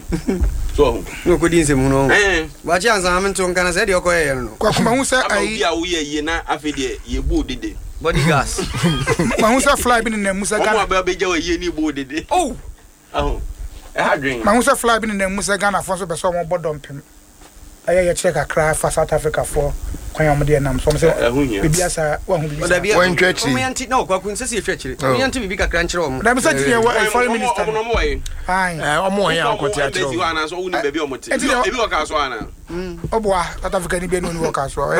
So no could use him no. But chance I'm to can say the okay no. Kwakuma hu say ayi ye na afede ye bo dede. Body gas. Ma hu say fly bi na Musa Ghana. Omo be je ye ni bo dede. Oh. Ma hu say fly bi na Musa Ghana for so be so mo bodom pem. Aye ye check akra for South Africa for kwan am de nam so say bibia sa wa hu bibia. Wan twachi. Omo yanti no kwakun say say twachi. Omo yanti bibi kakra nkyere omo. Na me say tire wa foreign minister. Ai. Omo yan akwoti a kire. Ebi o ka so ana. Obo South Africa ni bi no ni wo ka so.